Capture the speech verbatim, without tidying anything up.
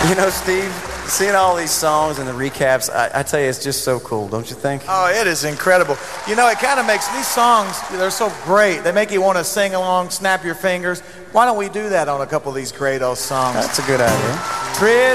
You know, Steve, seeing all these songs and the recaps, I, I tell you, it's just so cool, don't you think? Oh, it is incredible. You know, it kind of makes these songs, they're so great. They make you want to sing along, snap your fingers. Why don't we do that on a couple of these great old songs? That's a good idea. Tread